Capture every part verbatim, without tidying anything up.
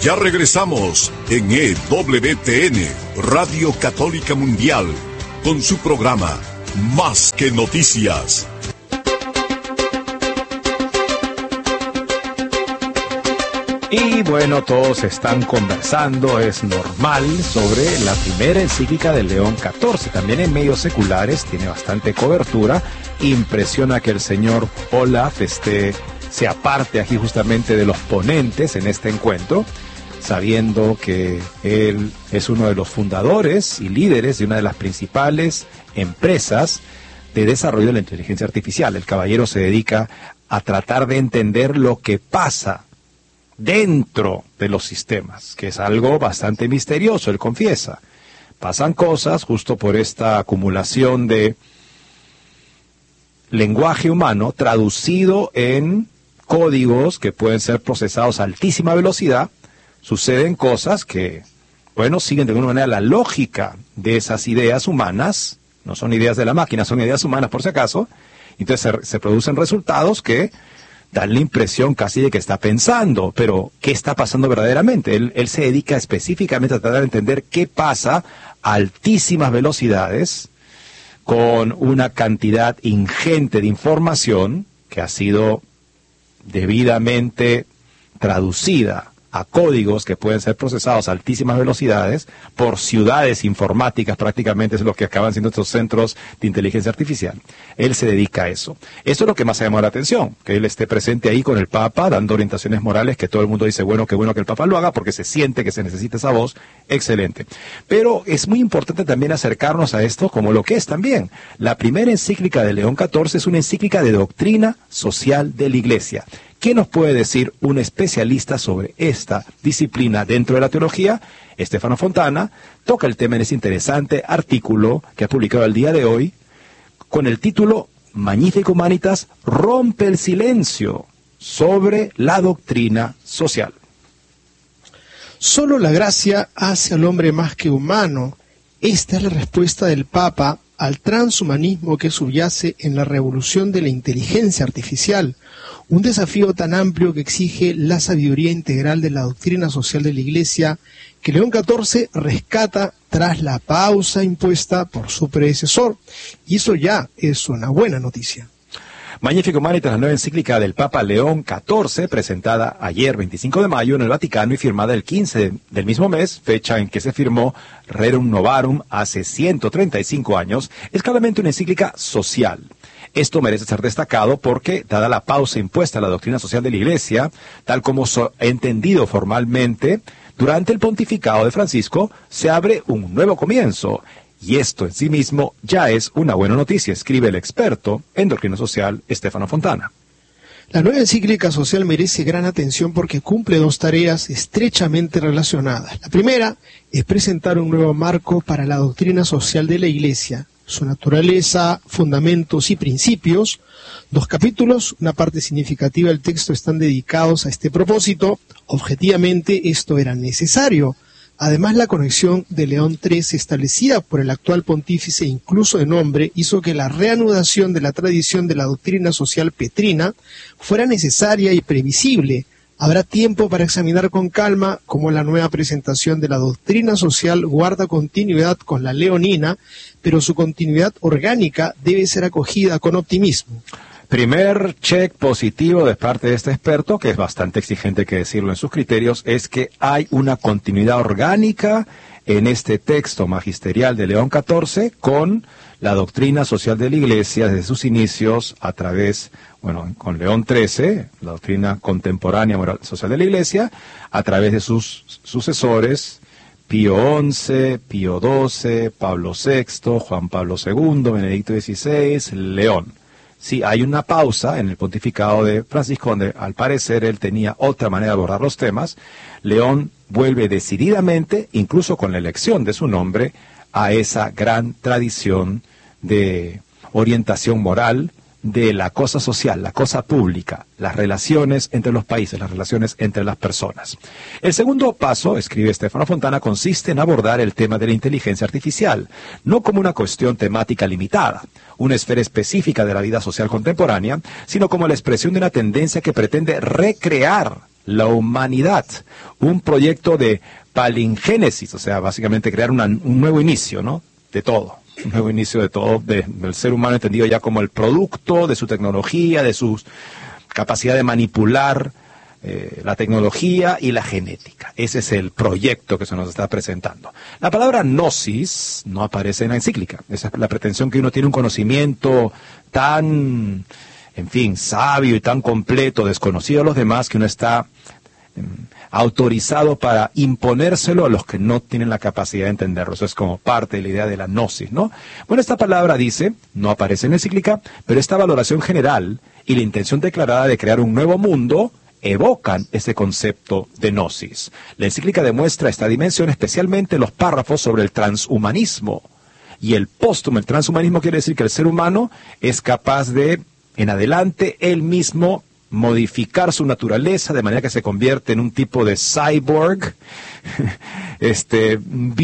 Ya regresamos en E W T N, Radio Católica Mundial, con su programa Más que Noticias. Y bueno, todos están conversando, es normal, sobre la primera encíclica de León catorce. También en medios seculares tiene bastante cobertura. Impresiona que el señor Olaf esté, se aparte aquí justamente de los ponentes en este encuentro, sabiendo que él es uno de los fundadores y líderes de una de las principales empresas de desarrollo de la inteligencia artificial. El caballero se dedica a tratar de entender lo que pasa dentro de los sistemas, que es algo bastante misterioso, él confiesa. Pasan cosas justo por esta acumulación de lenguaje humano traducido en códigos que pueden ser procesados a altísima velocidad. Suceden cosas que, bueno, siguen de alguna manera la lógica de esas ideas humanas, no son ideas de la máquina, son ideas humanas por si acaso. Entonces se, se producen resultados que dan la impresión casi de que está pensando, pero ¿qué está pasando verdaderamente? Él, él se dedica específicamente a tratar de entender qué pasa a altísimas velocidades con una cantidad ingente de información que ha sido debidamente traducida a códigos que pueden ser procesados a altísimas velocidades por ciudades informáticas, prácticamente es lo que acaban siendo estos centros de inteligencia artificial. Él se dedica a eso. Eso es lo que más ha llamado la atención, que él esté presente ahí con el Papa, dando orientaciones morales, que todo el mundo dice, bueno, qué bueno que el Papa lo haga, porque se siente que se necesita esa voz, excelente. Pero es muy importante también acercarnos a esto como lo que es también. La primera encíclica de León catorce es una encíclica de doctrina social de la Iglesia. ¿Qué nos puede decir un especialista sobre esta disciplina dentro de la teología? Estefano Fontana toca el tema en ese interesante artículo que ha publicado el día de hoy con el título Magnificat Humanitas rompe el silencio sobre la doctrina social. Solo la gracia hace al hombre más que humano. Esta es la respuesta del Papa al transhumanismo que subyace en la revolución de la inteligencia artificial, un desafío tan amplio que exige la sabiduría integral de la doctrina social de la Iglesia, que León catorce rescata tras la pausa impuesta por su predecesor, y eso ya es una buena noticia. Magnificat Humanitas, la nueva encíclica del Papa León catorce, presentada ayer veinticinco de mayo en el Vaticano y firmada el quince del mismo mes, fecha en que se firmó Rerum Novarum hace ciento treinta y cinco años, es claramente una encíclica social. Esto merece ser destacado porque, dada la pausa impuesta a la doctrina social de la Iglesia, tal como so entendido formalmente, durante el pontificado de Francisco se abre un nuevo comienzo. Y esto en sí mismo ya es una buena noticia, escribe el experto en doctrina social Estefano Fontana. La nueva encíclica social merece gran atención porque cumple dos tareas estrechamente relacionadas. La primera es presentar un nuevo marco para la doctrina social de la Iglesia, su naturaleza, fundamentos y principios. Dos capítulos, una parte significativa del texto, están dedicados a este propósito. Objetivamente esto era necesario. Además, la conexión de León trece establecida por el actual pontífice, incluso de nombre, hizo que la reanudación de la tradición de la doctrina social petrina fuera necesaria y previsible. Habrá tiempo para examinar con calma cómo la nueva presentación de la doctrina social guarda continuidad con la leonina, pero su continuidad orgánica debe ser acogida con optimismo. Primer check positivo de parte de este experto, que es bastante exigente que decirlo en sus criterios, es que hay una continuidad orgánica en este texto magisterial de León catorce con la doctrina social de la Iglesia desde sus inicios a través, bueno, con León trece, la doctrina contemporánea moral social de la Iglesia, a través de sus sucesores, Pío once, Pío doce, Pablo sexto, Juan Pablo segundo, Benedicto dieciséis, León. Sí, hay una pausa en el pontificado de Francisco, donde al parecer él tenía otra manera de abordar los temas. León vuelve decididamente, incluso con la elección de su nombre, a esa gran tradición de orientación moral, de la cosa social, la cosa pública, las relaciones entre los países, las relaciones entre las personas. El segundo paso, escribe Estefano Fontana, consiste en abordar el tema de la inteligencia artificial, no como una cuestión temática limitada, una esfera específica de la vida social contemporánea, sino como la expresión de una tendencia que pretende recrear la humanidad. Un proyecto de palingénesis, o sea, básicamente crear una, un nuevo inicio, ¿no? De todo. Un nuevo inicio de todo, de, del ser humano entendido ya como el producto de su tecnología, de su capacidad de manipular eh, la tecnología y la genética. Ese es el proyecto que se nos está presentando. La palabra gnosis no aparece en la encíclica. Esa es la pretensión que uno tiene un conocimiento tan, en fin, sabio y tan completo, desconocido a los demás, que uno está eh, autorizado para imponérselo a los que no tienen la capacidad de entenderlo. Eso es como parte de la idea de la gnosis, ¿no? Bueno, esta palabra dice, no aparece en la encíclica, pero esta valoración general y la intención declarada de crear un nuevo mundo evocan ese concepto de gnosis. La encíclica demuestra esta dimensión, especialmente en los párrafos sobre el transhumanismo. Y el posthumanismo, el transhumanismo quiere decir que el ser humano es capaz de, en adelante, él mismo modificar su naturaleza de manera que se convierte en un tipo de cyborg, este,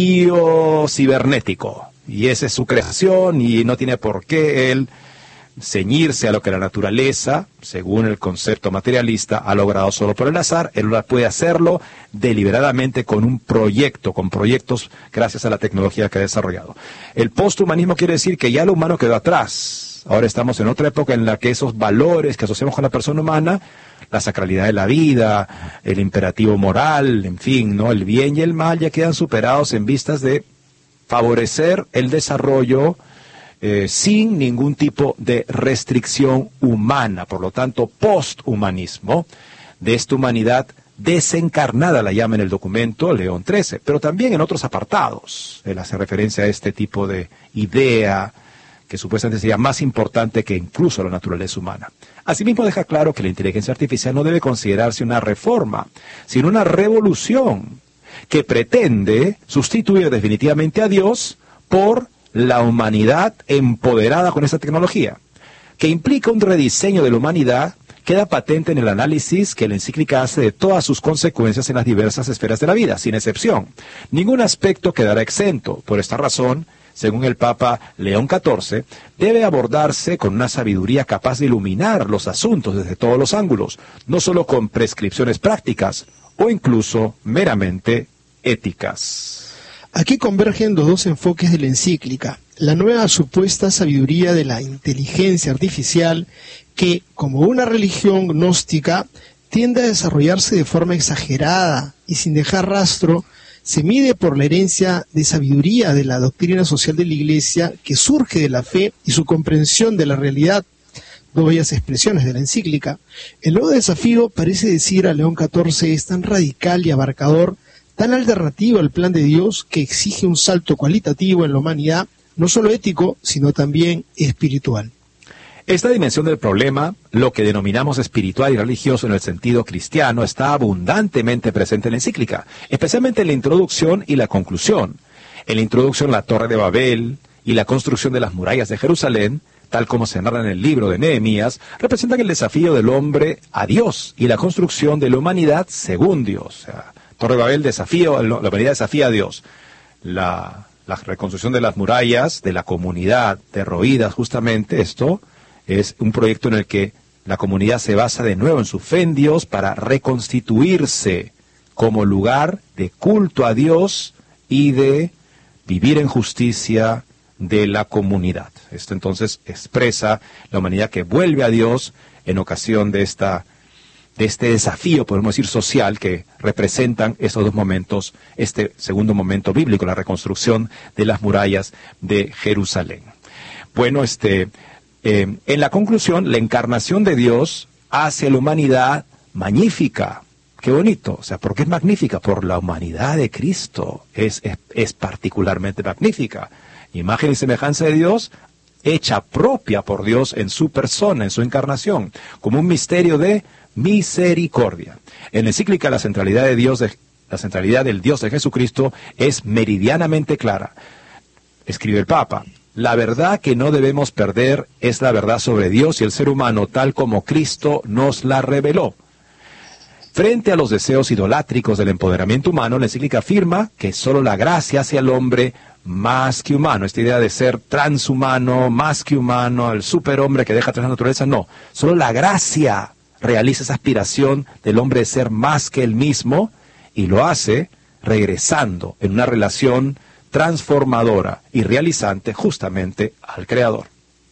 bio-cibernético. Y esa es su creación y no tiene por qué él ceñirse a lo que la naturaleza, según el concepto materialista, ha logrado solo por el azar. Él puede hacerlo deliberadamente con un proyecto, con proyectos gracias a la tecnología que ha desarrollado. El posthumanismo quiere decir que ya lo humano quedó atrás. Ahora estamos en otra época en la que esos valores que asociamos con la persona humana, la sacralidad de la vida, el imperativo moral, en fin, ¿no? El bien y el mal ya quedan superados en vistas de favorecer el desarrollo Eh, sin ningún tipo de restricción humana. Por lo tanto, posthumanismo de esta humanidad desencarnada, la llama en el documento León trece, pero también en otros apartados. Él hace referencia a este tipo de idea que supuestamente sería más importante que incluso la naturaleza humana. Asimismo, deja claro que la inteligencia artificial no debe considerarse una reforma, sino una revolución que pretende sustituir definitivamente a Dios por la humanidad empoderada con esta tecnología, que implica un rediseño de la humanidad. Queda patente en el análisis que la encíclica hace de todas sus consecuencias en las diversas esferas de la vida, sin excepción. Ningún aspecto quedará exento. Por esta razón, según el Papa León catorce, debe abordarse con una sabiduría capaz de iluminar los asuntos desde todos los ángulos, no solo con prescripciones prácticas o incluso meramente éticas. Aquí convergen los dos enfoques de la encíclica: la nueva supuesta sabiduría de la inteligencia artificial, que, como una religión gnóstica, tiende a desarrollarse de forma exagerada y sin dejar rastro, se mide por la herencia de sabiduría de la doctrina social de la Iglesia, que surge de la fe y su comprensión de la realidad, dos bellas expresiones de la encíclica. El nuevo desafío, parece decir a León catorce, es tan radical y abarcador, tan alternativo al plan de Dios, que exige un salto cualitativo en la humanidad, no solo ético, sino también espiritual. Esta dimensión del problema, lo que denominamos espiritual y religioso en el sentido cristiano, está abundantemente presente en la encíclica, especialmente en la introducción y la conclusión. En la introducción, la Torre de Babel y la construcción de las murallas de Jerusalén, tal como se narra en el libro de Nehemías, representan el desafío del hombre a Dios y la construcción de la humanidad según Dios. O sea, Torre de Babel, desafío, la humanidad desafía a Dios. La, la reconstrucción de las murallas, de la comunidad derroídas, justamente esto es un proyecto en el que la comunidad se basa de nuevo en su fe en Dios para reconstituirse como lugar de culto a Dios y de vivir en justicia de la comunidad. Esto entonces expresa la humanidad que vuelve a Dios en ocasión de esta de este desafío, podemos decir, social, que representan esos dos momentos, este segundo momento bíblico, la reconstrucción de las murallas de Jerusalén. Bueno, este, eh, en la conclusión, la encarnación de Dios hace a la humanidad magnífica. Qué bonito. O sea, ¿por qué es magnífica? Por la humanidad de Cristo. Es, es, es particularmente magnífica. Imagen y semejanza de Dios, hecha propia por Dios en su persona, en su encarnación, como un misterio de misericordia. En la encíclica, la centralidad de Dios, de, la centralidad del Dios de Jesucristo es meridianamente clara. Escribe el Papa: la verdad que no debemos perder es la verdad sobre Dios y el ser humano, tal como Cristo nos la reveló. Frente a los deseos idolátricos del empoderamiento humano, la encíclica afirma que solo la gracia hace al hombre más que humano. Esta idea de ser transhumano, más que humano, el superhombre que deja atrás la naturaleza, no. Solo la gracia realiza esa aspiración del hombre de ser más que él mismo, y lo hace regresando en una relación transformadora y realizante justamente al Creador.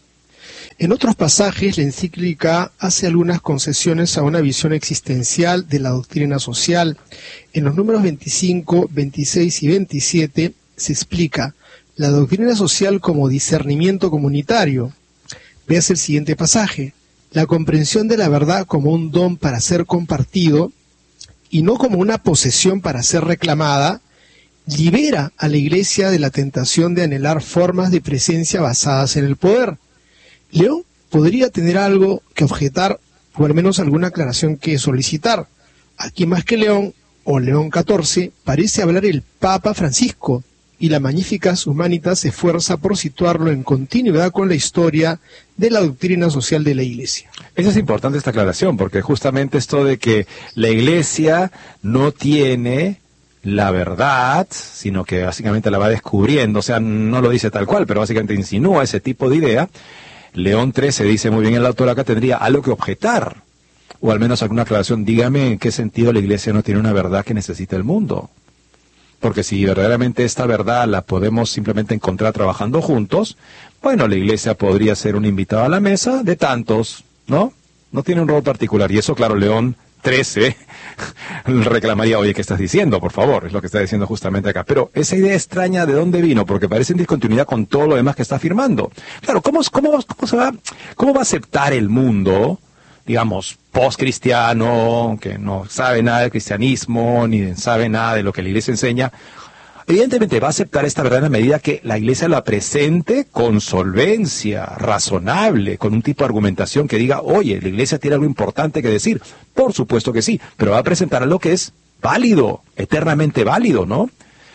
En otros pasajes, la encíclica hace algunas concesiones a una visión existencial de la doctrina social. En los números veinticinco, veintiséis y veintisiete se explica la doctrina social como discernimiento comunitario. Veas el siguiente pasaje: la comprensión de la verdad como un don para ser compartido y no como una posesión para ser reclamada, libera a la Iglesia de la tentación de anhelar formas de presencia basadas en el poder. León podría tener algo que objetar, o al menos alguna aclaración que solicitar. Aquí más que León, o León catorce, parece hablar el Papa Francisco, y la Magnificat Humanitas se esfuerza por situarlo en continuidad con la historia de la doctrina social de la Iglesia. Esa es importante esta aclaración, porque justamente esto de que la Iglesia no tiene la verdad, sino que básicamente la va descubriendo, o sea, no lo dice tal cual, pero básicamente insinúa ese tipo de idea. León trece dice muy bien el autor acá, tendría algo que objetar, o al menos alguna aclaración. Dígame en qué sentido la Iglesia no tiene una verdad que necesita el mundo. Porque si verdaderamente esta verdad la podemos simplemente encontrar trabajando juntos, bueno, la Iglesia podría ser un invitado a la mesa de tantos, ¿no? No tiene un rol particular. Y eso, claro, León trece reclamaría, oye, ¿qué estás diciendo? Por favor, es lo que está diciendo justamente acá. Pero esa idea extraña, ¿de dónde vino? Porque parece en discontinuidad con todo lo demás que está afirmando. Claro, ¿cómo, cómo, cómo, se va, cómo va a aceptar el mundo, digamos, post-cristiano, que no sabe nada del cristianismo, ni sabe nada de lo que la Iglesia enseña? Evidentemente va a aceptar esta verdad en la medida que la Iglesia la presente con solvencia, razonable, con un tipo de argumentación que diga, oye, la Iglesia tiene algo importante que decir. Por supuesto que sí, pero va a presentar algo que es válido, eternamente válido, ¿no?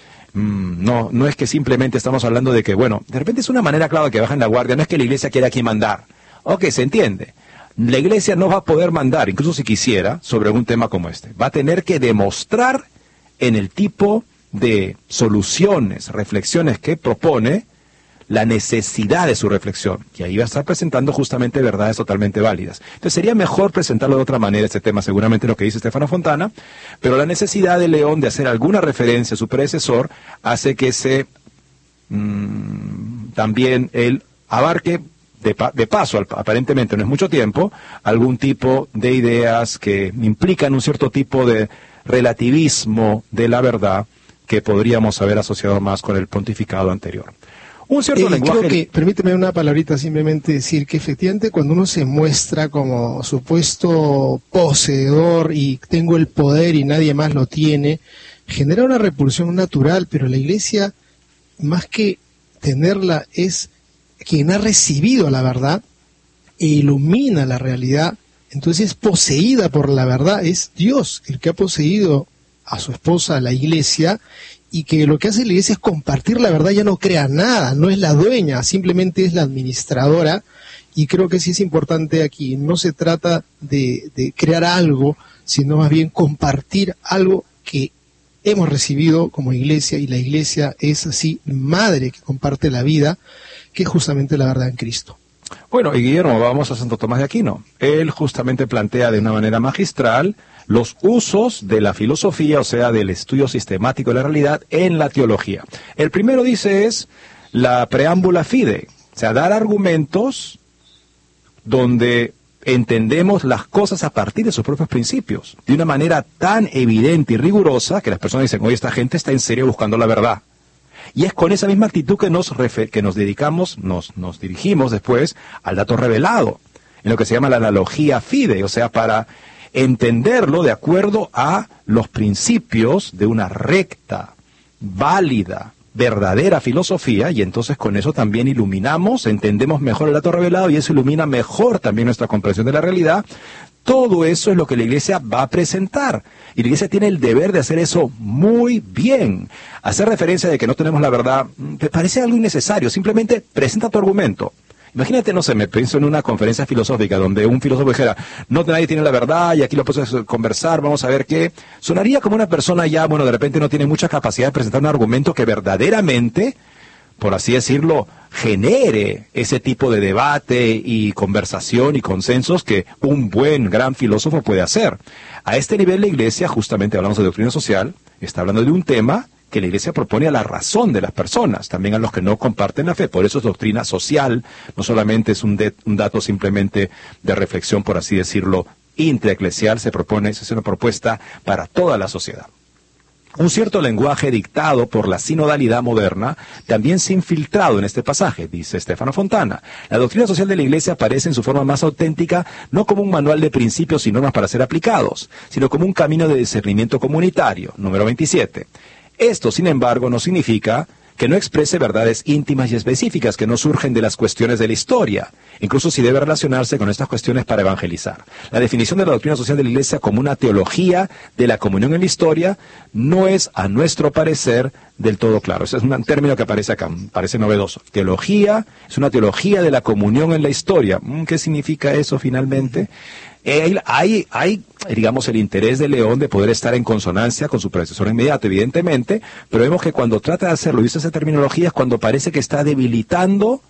Mm, no, no es que simplemente estamos hablando de que, bueno, de repente es una manera clara de que bajen la guardia, no es que la Iglesia quiera aquí mandar. Ok, se entiende. La Iglesia no va a poder mandar, incluso si quisiera, sobre un tema como este. Va a tener que demostrar en el tipo de soluciones, reflexiones que propone, la necesidad de su reflexión. Y ahí va a estar presentando justamente verdades totalmente válidas. Entonces sería mejor presentarlo de otra manera, este tema, seguramente lo que dice Stefano Fontana, pero la necesidad de León de hacer alguna referencia a su predecesor hace que se mmm, también él abarque de, pa de paso, aparentemente no es mucho tiempo, algún tipo de ideas que implican un cierto tipo de relativismo de la verdad que podríamos haber asociado más con el pontificado anterior. Un cierto eh, lenguaje... Creo que, permíteme una palabrita, simplemente decir que efectivamente cuando uno se muestra como supuesto poseedor y tengo el poder y nadie más lo tiene, genera una repulsión natural, pero la Iglesia, más que tenerla, es quien ha recibido la verdad e ilumina la realidad. Entonces, poseída por la verdad es Dios el que ha poseído a su esposa, la Iglesia, y que lo que hace la Iglesia es compartir la verdad, ya no crea nada, no es la dueña, simplemente es la administradora. Y creo que sí es importante aquí, no se trata de, de crear algo, sino más bien compartir algo que hemos recibido como Iglesia, y la Iglesia es así, madre que comparte la vida, que es justamente la verdad en Cristo. Bueno, y Guillermo, vamos a Santo Tomás de Aquino. Él justamente plantea de una manera magistral los usos de la filosofía, o sea, del estudio sistemático de la realidad en la teología. El primero, dice, es la preámbula fide, o sea, dar argumentos donde entendemos las cosas a partir de sus propios principios, de una manera tan evidente y rigurosa que las personas dicen, oye, esta gente está en serio buscando la verdad. Y es con esa misma actitud que nos, que nos dedicamos, nos, nos dirigimos después al dato revelado, en lo que se llama la analogía fide, o sea, para entenderlo de acuerdo a los principios de una recta, válida, verdadera filosofía, y entonces con eso también iluminamos, entendemos mejor el dato revelado, y eso ilumina mejor también nuestra comprensión de la realidad. Todo eso es lo que la Iglesia va a presentar, y la Iglesia tiene el deber de hacer eso muy bien. Hacer referencia de que no tenemos la verdad, me parece algo innecesario, simplemente presenta tu argumento. Imagínate, no sé, me pienso en una conferencia filosófica donde un filósofo dijera, no, nadie tiene la verdad y aquí lo puedes conversar, vamos a ver qué. Sonaría como una persona ya, bueno, de repente no tiene mucha capacidad de presentar un argumento que verdaderamente por así decirlo, genere ese tipo de debate y conversación y consensos que un buen, gran filósofo puede hacer. A este nivel la Iglesia, justamente hablamos de doctrina social, está hablando de un tema que la Iglesia propone a la razón de las personas, también a los que no comparten la fe. Por eso es doctrina social, no solamente es un, de, un dato simplemente de reflexión, por así decirlo, intraeclesial, se propone, es una propuesta para toda la sociedad. Un cierto lenguaje dictado por la sinodalidad moderna también se ha infiltrado en este pasaje, dice Stefano Fontana. La doctrina social de la Iglesia aparece en su forma más auténtica no como un manual de principios y normas para ser aplicados, sino como un camino de discernimiento comunitario. Número veintisiete. Esto, sin embargo, no significa que no exprese verdades íntimas y específicas que no surgen de las cuestiones de la historia, incluso si debe relacionarse con estas cuestiones para evangelizar. La definición de la doctrina social de la Iglesia como una teología de la comunión en la historia no es, a nuestro parecer, del todo claro. Ese es un término que aparece acá, parece novedoso. Teología es una teología de la comunión en la historia. ¿Qué significa eso finalmente? Hay, hay, hay, digamos, el interés de León de poder estar en consonancia con su predecesor inmediato, evidentemente, pero vemos que cuando trata de hacerlo y usa esa terminología es cuando parece que está debilitando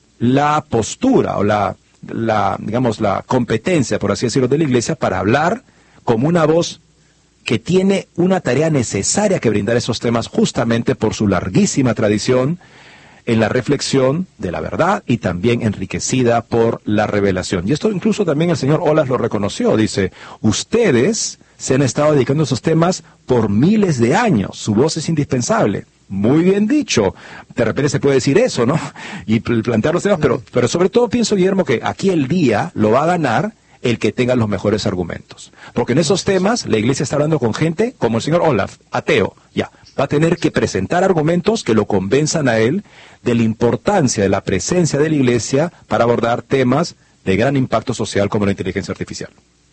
la postura o la, la, digamos, la competencia, por así decirlo, de la Iglesia para hablar como una voz que tiene una tarea necesaria que brindar esos temas justamente por su larguísima tradición en la reflexión de la verdad y también enriquecida por la revelación. Y esto incluso también el señor Olas lo reconoció, dice, ustedes se han estado dedicando a esos temas por miles de años, su voz es indispensable. Muy bien dicho, de repente se puede decir eso, ¿no? Y plantear los temas, pero, pero sobre todo pienso, Guillermo, que aquí el día lo va a ganar el que tenga los mejores argumentos. Porque en esos temas la Iglesia está hablando con gente como el señor Olaf, ateo, ya. Va a tener que presentar argumentos que lo convenzan a él de la importancia de la presencia de la Iglesia para abordar temas de gran impacto social como la inteligencia artificial.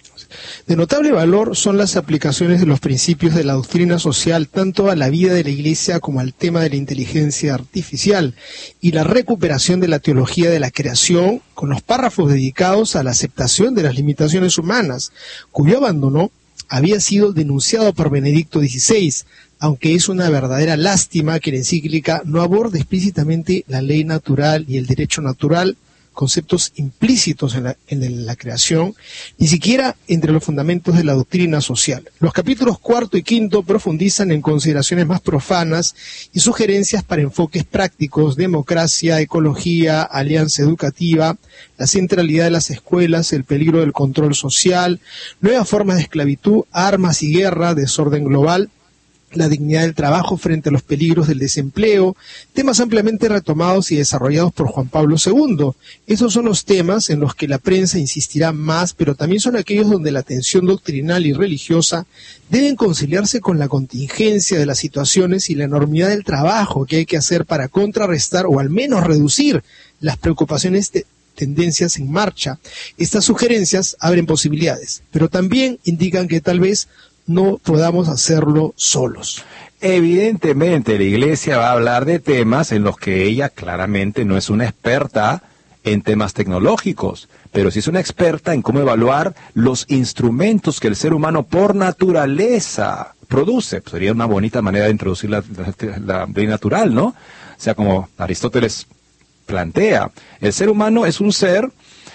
De notable valor son las aplicaciones de los principios de la doctrina social tanto a la vida de la Iglesia como al tema de la inteligencia artificial y la recuperación de la teología de la creación con los párrafos dedicados a la aceptación de las limitaciones humanas, cuyo abandono había sido denunciado por Benedicto dieciséis, aunque es una verdadera lástima que la encíclica no aborde explícitamente la ley natural y el derecho natural, conceptos implícitos en la, en la creación, ni siquiera entre los fundamentos de la doctrina social. Los capítulos cuarto y quinto profundizan en consideraciones más profanas y sugerencias para enfoques prácticos, democracia, ecología, alianza educativa, la centralidad de las escuelas, el peligro del control social, nuevas formas de esclavitud, armas y guerra, desorden global, la dignidad del trabajo frente a los peligros del desempleo, temas ampliamente retomados y desarrollados por Juan Pablo segundo. Esos son los temas en los que la prensa insistirá más, pero también son aquellos donde la tensión doctrinal y religiosa deben conciliarse con la contingencia de las situaciones y la enormidad del trabajo que hay que hacer para contrarrestar o al menos reducir las preocupaciones de tendencias en marcha. Estas sugerencias abren posibilidades, pero también indican que tal vez no podamos hacerlo solos. Evidentemente la Iglesia va a hablar de temas en los que ella claramente no es una experta en temas tecnológicos, pero sí es una experta en cómo evaluar los instrumentos que el ser humano por naturaleza produce. Pues sería una bonita manera de introducir la, la, la ley natural, ¿no? O sea, como Aristóteles plantea, el ser humano es un ser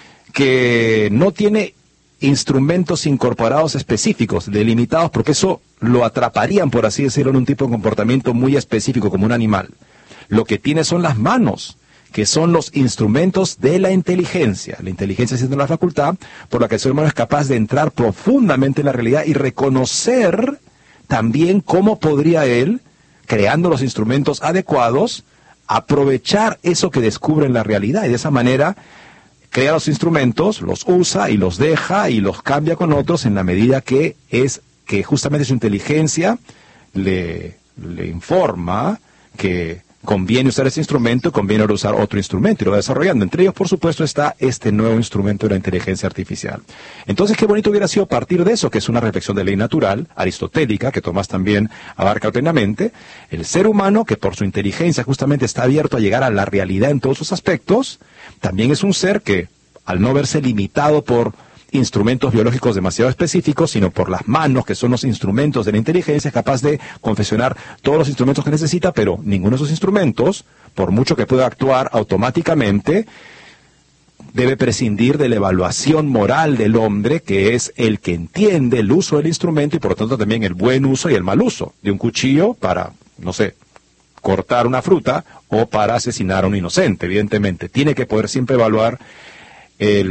que no tiene instrumentos incorporados específicos, delimitados, porque eso lo atraparían, por así decirlo, en un tipo de comportamiento muy específico, como un animal. Lo que tiene son las manos, que son los instrumentos de la inteligencia. La inteligencia siendo la facultad por la que el ser humano es capaz de entrar profundamente en la realidad y reconocer también cómo podría él, creando los instrumentos adecuados, aprovechar eso que descubre en la realidad, y de esa manera crea los instrumentos, los usa y los deja y los cambia con otros en la medida que es que justamente su inteligencia le, le informa que conviene usar ese instrumento, conviene ahora usar otro instrumento y lo va desarrollando. Entre ellos, por supuesto, está este nuevo instrumento de la inteligencia artificial. Entonces, qué bonito hubiera sido partir de eso, que es una reflexión de ley natural, aristotélica, que Tomás también abarca plenamente. El ser humano, que por su inteligencia justamente está abierto a llegar a la realidad en todos sus aspectos, también es un ser que, al no verse limitado por instrumentos biológicos demasiado específicos, sino por las manos, que son los instrumentos de la inteligencia, es capaz de confeccionar todos los instrumentos que necesita, pero ninguno de esos instrumentos por mucho que pueda actuar automáticamente, debe prescindir de la evaluación moral del hombre, que es el que entiende el uso del instrumento y por lo tanto también el buen uso y el mal uso de un cuchillo para, no sé, cortar una fruta o para asesinar a un inocente. Evidentemente, tiene que poder siempre evaluar el